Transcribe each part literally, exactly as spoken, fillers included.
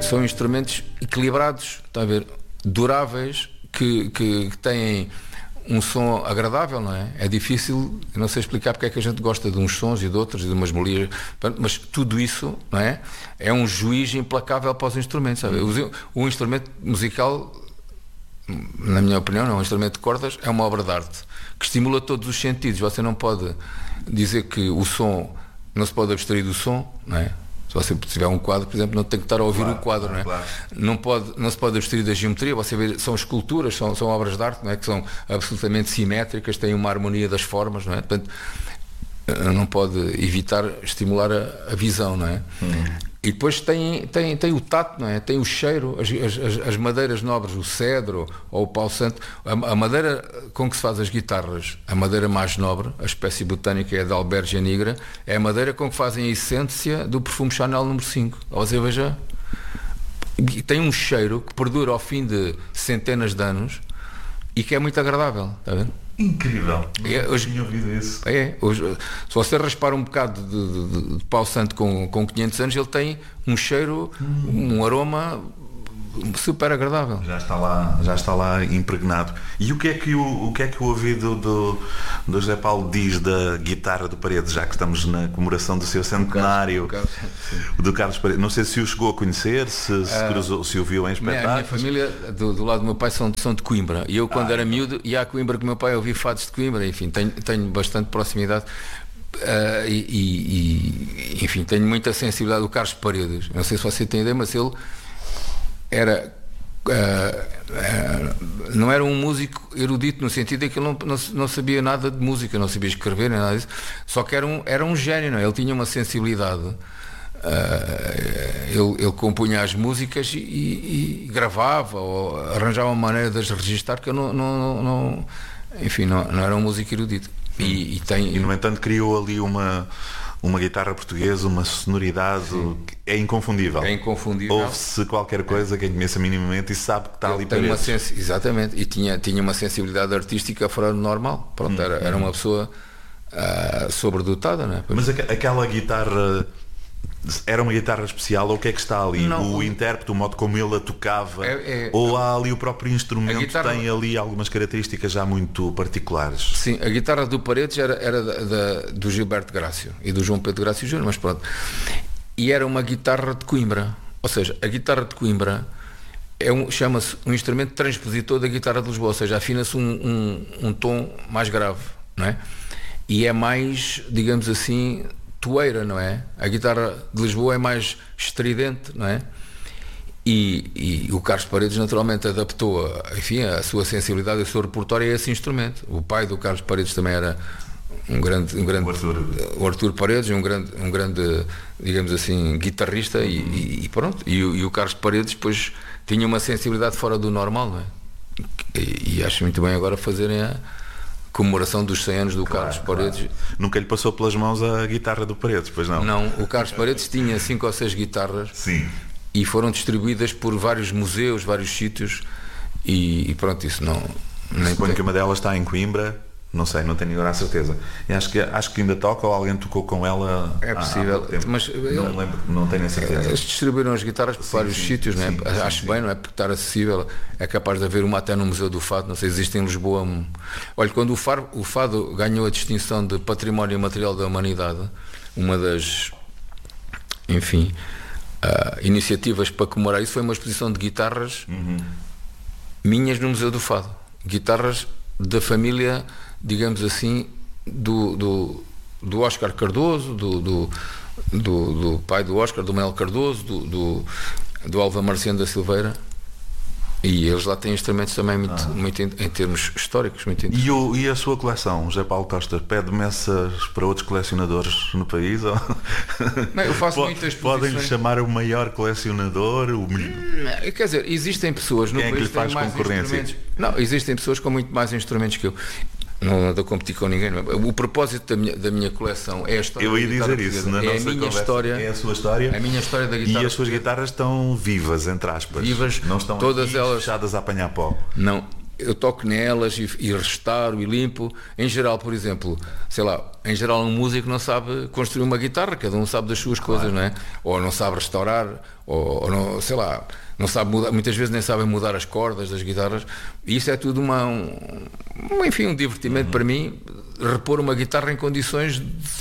são instrumentos equilibrados, está a ver, duráveis, que, que, que têm um som agradável, não é? É difícil, eu não sei explicar porque é que a gente gosta de uns sons e de outros, e de umas melodias, mas tudo isso, não é? É um juiz implacável para os instrumentos, sabe? O, o instrumento musical, na minha opinião, não, um instrumento de cordas é uma obra de arte que estimula todos os sentidos. Você não pode dizer que o som, não se pode abstrair do som, não é? Se você tiver um quadro, por exemplo, não tem que estar a ouvir claro, o quadro, não é? Claro. Não, pode, não se pode abstrair da geometria. Você vê, são esculturas, são, são obras de arte, não é? Que são absolutamente simétricas, têm uma harmonia das formas, não é? Portanto, não pode evitar estimular a, a visão, não é? Hum. E depois tem, tem, tem o tato, não é? Tem o cheiro, as, as, as madeiras nobres, o cedro ou o pau santo. A, a madeira com que se faz as guitarras, a madeira mais nobre, a espécie botânica é a da Albergia nigra, é a madeira com que fazem a essência do perfume Chanel número cinco. Ou seja, veja, tem um cheiro que perdura ao fim de centenas de anos e que é muito agradável, está a ver? Incrível, é, hoje, tinha ouvido isso. É, hoje, se você raspar um bocado de, de, de pau santo com, com quinhentos anos, ele tem um cheiro, hum. um aroma super agradável. Já está lá, já está lá impregnado. E o que é que o, o que é que o ouvido do, do José Paulo diz da guitarra do Paredes, já que estamos na comemoração do seu centenário, do Carlos, do Carlos Paredes? Não sei se o chegou a conhecer, se, se, uh, cruzou, se o viu em espetáculos. A minha família, do, do lado do meu pai, são, são de Coimbra. E eu, quando ah, era miúdo, ia a Coimbra com o meu pai, eu ouvi fados de Coimbra. Enfim, tenho, tenho bastante proximidade. Uh, e, e, enfim, tenho muita sensibilidade do Carlos Paredes. Não sei se você tem ideia, mas ele era uh, uh, não era um músico erudito no sentido de que ele não, não, não sabia nada de música, não sabia escrever nem nada disso, só que era um, era um gênio, não é? Ele tinha uma sensibilidade, uh, ele, ele compunha as músicas e, e, e gravava ou arranjava uma maneira de as registrar que eu não, não, não enfim, não, não era um músico erudito. E, e, tem, e no entanto criou ali uma uma guitarra portuguesa, uma sonoridade que é inconfundível. É inconfundível. Ouve-se qualquer coisa, quem conheça minimamente e sabe que está ali para sens... Exatamente, e tinha, tinha uma sensibilidade artística fora do normal. Pronto, hum, era, era uma pessoa uh, sobredotada, não é? Mas aqu- aquela guitarra era uma guitarra especial ou o que é que está ali? Não, o intérprete, o modo como ele a tocava, é, é, ou há ali o próprio instrumento guitarra... tem ali algumas características já muito particulares? Sim, a guitarra do Paredes era, era da, da, do Gilberto Grácio e do João Pedro Grácio Júnior, mas pronto. E era uma guitarra de Coimbra, ou seja, a guitarra de Coimbra é um, chama-se um instrumento transpositor da guitarra de Lisboa, ou seja, afina-se um, um, um tom mais grave, não é? E é mais, digamos assim, toeira, não é? A guitarra de Lisboa é mais estridente, não é? E, e o Carlos Paredes naturalmente adaptou a, enfim, a sua sensibilidade, o seu repertório a esse instrumento. O pai do Carlos Paredes também era um grande, um grande o Arthur, o Arthur Paredes, um grande, um grande, digamos assim, guitarrista, e, e, e pronto. E, e o Carlos Paredes depois tinha uma sensibilidade fora do normal, não é? E, e acho muito bem agora fazerem a comemoração dos cem anos do claro, Carlos Paredes. Claro. Nunca lhe passou pelas mãos a guitarra do Paredes, pois não? Não, o Carlos Paredes tinha cinco ou seis guitarras. Sim. E foram distribuídas por vários museus, vários sítios, e, e pronto, isso não... Nem Suponho tem... que uma delas está em Coimbra, não sei, não tenho agora a certeza. E acho que, acho que ainda toca ou alguém tocou com ela. É possível, há, há mas não me lembro, não tenho a certeza. Eles distribuíram as guitarras por sim, vários sim, sítios, sim, não é? Sim, acho sim, bem, sim. Não é? Porque estar acessível, é capaz de haver uma até no Museu do Fado, não sei, existe em Lisboa. Um... Olha, quando o Fado, o Fado ganhou a distinção de Património Material da Humanidade, uma das, enfim, uh, iniciativas para comemorar isso foi uma exposição de guitarras uhum. minhas no Museu do Fado, guitarras da família, digamos assim, do, do, do Oscar Cardoso, do, do, do, do pai do Oscar, do Manuel Cardoso, do, do, do Alva Marciano da Silveira, e eles lá têm instrumentos também muito, ah. muito em, em termos históricos muito e, o, e a sua coleção, José Paulo Costa, pede messas para outros colecionadores no país? Ou... Não, eu faço muitas podem-lhe chamar o maior colecionador, o melhor... Quer dizer, existem pessoas no Quem país é que lhe faz mais concorrência? Não, existem pessoas com muito mais instrumentos que eu. Não ando a competir com ninguém. O propósito da minha, da minha coleção é a história. Eu ia da guitarra dizer isso, na é nossa a minha conversa, história. É a sua história. A minha história da guitarra. E as suas guitarras estão vivas, entre aspas. Vivas, não estão todas aqui elas fechadas a apanhar pó. Não. eu toco nelas e, e restauro e limpo. Em geral, por exemplo, sei lá, em geral um músico não sabe construir uma guitarra, cada um sabe das suas coisas, não é? Ou não sabe restaurar, ou, ou não, sei lá, não sabe mudar, muitas vezes nem sabem mudar as cordas das guitarras, e isso é tudo uma, um, enfim, um divertimento uhum. para mim, repor uma guitarra em condições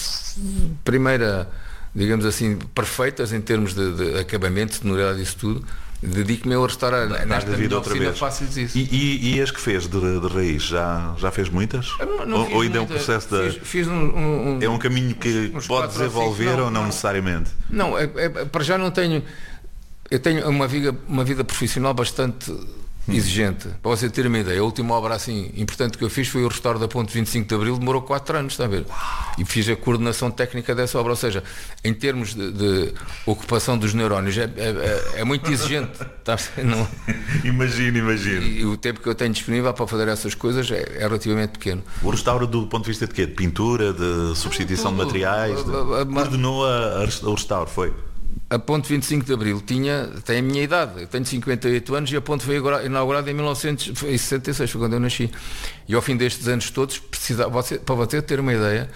de primeira, digamos assim, perfeitas em termos de, de acabamento, de sonoridade, isso tudo. Dedico-me a restaurar nesta vida outra vez. Fácil isso. E, e, e as que fez de, de raiz, já, já fez muitas? Não, não ou ou ainda é um processo de. Fiz, fiz um, um, é um caminho que pode desenvolver ou, não, ou não, não necessariamente? Não, é, é, para já não tenho. Eu tenho uma vida, uma vida profissional bastante exigente. Para você ter uma ideia, a última obra assim importante que eu fiz foi o restauro da Ponte vinte e cinco de Abril, demorou quatro anos, está a ver? E fiz a coordenação técnica dessa obra, ou seja, em termos de, de ocupação dos neurónios, é, é, é muito exigente. Está a ver? Não... Imagino, imagino. E, e o tempo que eu tenho disponível para fazer essas coisas é, é relativamente pequeno. O restauro do ponto de vista de quê? De pintura, de substituição de materiais? De... Coordenou a, a, o restauro, foi? A Ponte vinte e cinco de Abril tinha, tem a minha idade, eu tenho cinquenta e oito anos e a ponte foi inaugurada em mil novecentos e sessenta e seis, foi quando eu nasci. E ao fim destes anos todos, precisa, você, para você ter uma ideia,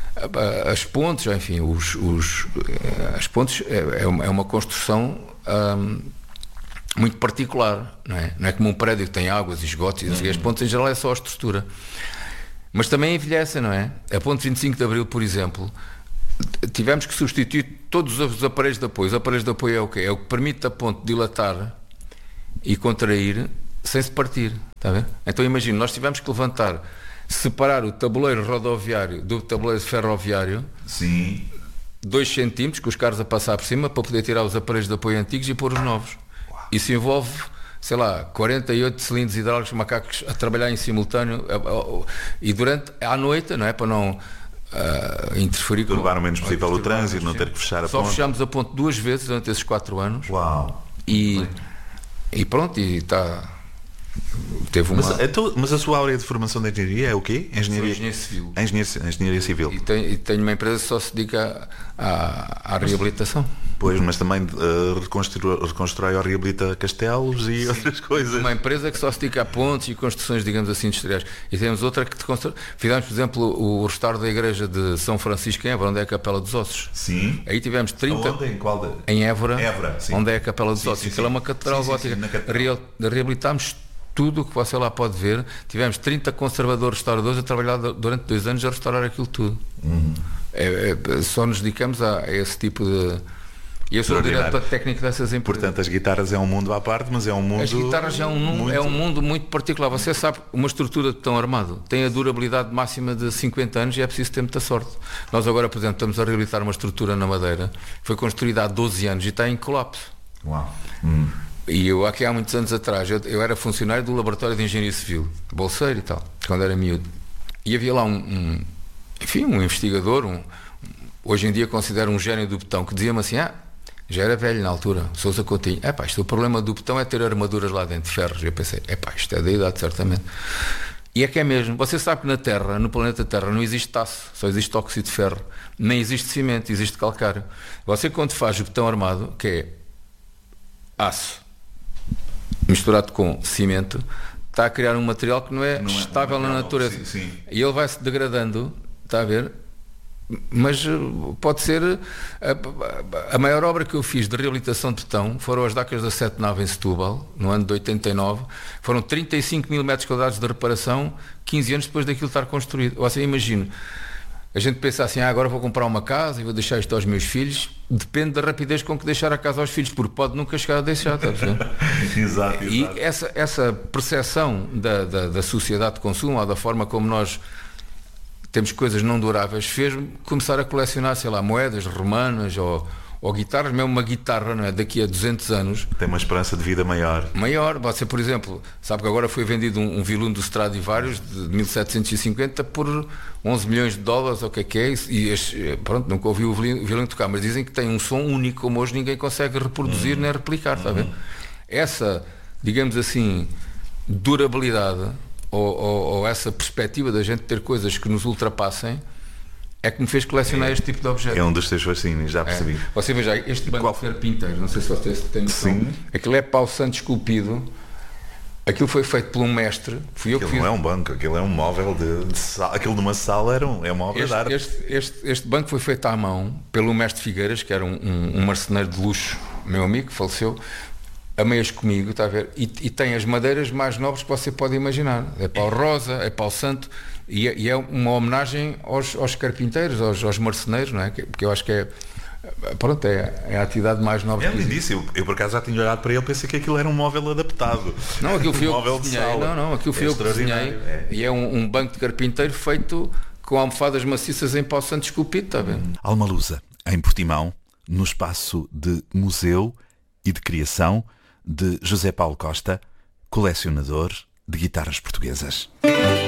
as pontes, enfim, os, os, as pontes é, é uma construção hum, muito particular, não é? Não é como um prédio que tem águas e esgotos, e uhum. as pontes em geral é só a estrutura. Mas também envelhecem, não é? A Ponte vinte e cinco de Abril, por exemplo, tivemos que substituir todos os aparelhos de apoio. Os aparelhos de apoio é o quê? É o que permite a ponte dilatar e contrair sem se partir, está a ver? Então imagina, nós tivemos que levantar, separar o tabuleiro rodoviário do tabuleiro ferroviário, sim, dois centímetros, com os carros a passar por cima, para poder tirar os aparelhos de apoio antigos e pôr os novos. Uau. Isso envolve, sei lá, quarenta e oito cilindros hidráulicos, macacos a trabalhar em simultâneo, e durante a noite, não é? Para não Uh, interferir com levar o menos possível o trânsito, não ter que fechar a só ponte. Só fechámos a ponte duas vezes durante esses quatro anos. Uau! E, e pronto, e está. Teve uma... mas, então, mas a sua área de formação de engenharia é o quê? Engenharia, engenharia civil. Engenharia, engenharia civil. E tenho, e tenho uma empresa que só se dedica à, à reabilitação. Pois, mas também uh, reconstrói, reconstrói ou reabilita castelos e sim, outras coisas. Uma empresa que só se dedica a pontes e construções, digamos assim, industriais. E temos outra que constrói. Fizemos, por exemplo, o restauro da igreja de São Francisco em Évora, onde é a Capela dos Ossos. Sim. Aí tivemos trinta. Onde? Em qual de... Em Évora, Évora, sim. Onde é a Capela dos sim, Ossos. Sim, Aquela é uma catedral gótica. Real... Reabilitámos tudo o que você lá pode ver. Tivemos trinta conservadores restauradores a trabalhar durante dois anos a restaurar aquilo tudo. Uhum. É, é, só nos dedicamos a, a esse tipo de... E eu sou o diretor técnico dessas empresas. Portanto, as guitarras é um mundo à parte, mas é um mundo... As guitarras é um, muito... é um mundo muito particular. Você sabe, uma estrutura de betão armado tem a durabilidade máxima de cinquenta anos e é preciso ter muita sorte. Nós agora, por exemplo, estamos a reabilitar uma estrutura na Madeira, foi construída há doze anos e está em colapso. Uau. Hum. E eu, aqui há muitos anos atrás, eu, eu era funcionário do Laboratório de Engenharia Civil, bolseiro e tal, quando era miúdo. E havia lá um, um enfim, um investigador, um, hoje em dia considero um gênio do betão, que dizia-me assim, ah, já era velho na altura, Sousa Coutinho, é pá, isto, o problema do betão é ter armaduras lá dentro, ferros. Eu pensei, é pá, isto é da idade, certamente. E é que é mesmo, você sabe que na Terra, no planeta Terra, não existe taço, só existe óxido de ferro, nem existe cimento, existe calcário. Você quando faz o betão armado, que é aço misturado com cimento, está a criar um material que não é não estável é, não é na natureza. Sim, sim. E ele vai se degradando, está a ver? Mas pode ser a, a maior obra que eu fiz de reabilitação de betão foram as Dacas da Sete Nave em Setúbal, no ano de oitenta e nove. Foram trinta e cinco mil metros quadrados de reparação, quinze anos depois daquilo estar construído. Ou seja, imagino, a gente pensa assim, ah, agora vou comprar uma casa e vou deixar isto aos meus filhos. Depende da rapidez com que deixar a casa aos filhos, porque pode nunca chegar a deixar. Tá, exato, e exato. essa, essa percepção da, da, da sociedade de consumo, ou da forma como nós temos coisas não duráveis, fez-me começar a colecionar, sei lá, moedas romanas ou, ou guitarras, mesmo uma guitarra, não é? Daqui a duzentos anos. Tem uma esperança de vida maior. Maior. Você, por exemplo, sabe que agora foi vendido um, um violino do Stradivarius de mil setecentos e cinquenta por onze milhões de dólares, ou o que é que é isso? E este, pronto, nunca ouvi o violino, o violino tocar, mas dizem que tem um som único, como hoje ninguém consegue reproduzir uhum. nem replicar, está a ver? Essa, digamos assim, durabilidade... Ou, ou, ou essa perspectiva da gente ter coisas que nos ultrapassem é que me fez colecionar é, este tipo de objetos. É um dos teus fascínios, já percebi. É. Você veja, este banco de carpinteiro, não sei se você tem noção, aquilo é pau santo esculpido Aquilo foi feito por um mestre, fui eu que Aquilo fiz. não é um banco, aquilo é um móvel de, de sala. Aquilo numa sala era um, é uma obra de Este, arte. este, este, este banco foi feito à mão pelo mestre Figueiras, que era um, um, um marceneiro de luxo, meu amigo, que faleceu, a meias comigo, está a ver? E, e tem as madeiras mais nobres que você pode imaginar. É pau rosa, é pau santo, e é, e é uma homenagem aos, aos carpinteiros, aos, aos marceneiros, não é? Porque eu acho que é, pronto, é, é a atividade mais nobre. É que existe. lindíssimo. Eu, eu por acaso já tinha olhado para ele e pensei que aquilo era um móvel adaptado. Não, aquilo fui um eu móvel que de desenhei. sala. Não, não, aquilo fui É eu que desenhei. extraordinário, é. E é um, um banco de carpinteiro feito com almofadas maciças em pau santo esculpido, está a ver? Almalusa, em Portimão, no espaço de museu e de criação de José Paulo Costa, colecionador de guitarras portuguesas.